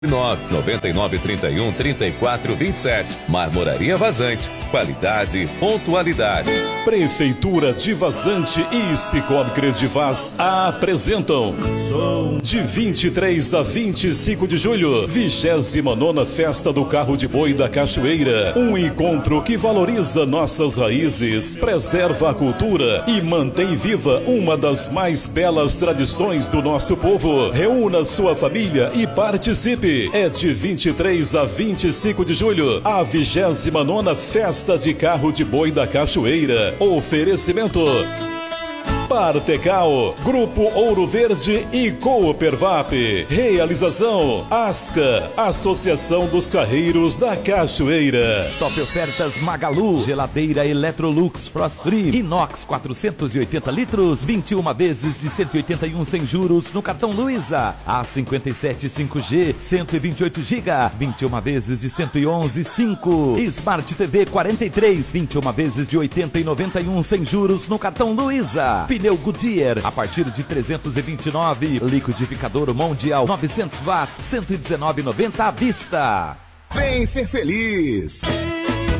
9931-3427. Marmoraria Vazante. Qualidade, pontualidade. Prefeitura de Vazante e Cicobi Credivaz apresentam de 23 a 25 de julho, 29ª Festa do Carro de Boi da Cachoeira. Um encontro que valoriza nossas raízes, preserva a cultura e mantém viva uma das mais belas tradições do nosso povo. Reúna sua família e participe. É de 23 a 25 de julho, a 29ª Festa de Carro de Boi da Cachoeira. Oferecimento Partecal, Grupo Ouro Verde e Coopervap. Realização Asca, Associação dos Carreiros da Cachoeira. Top ofertas Magalu, geladeira Electrolux Frost Free, inox 480 litros, 21 vezes de 181 sem juros no cartão Luiza. A57 5G, 128 GB, 21 vezes de 111,5. Smart TV 43, 21 vezes de 80,91 sem juros no cartão Luiza. Pneu Goodyear, a partir de 329. Liquidificador Mundial 900 watts, 119,90 à vista. Vem ser feliz!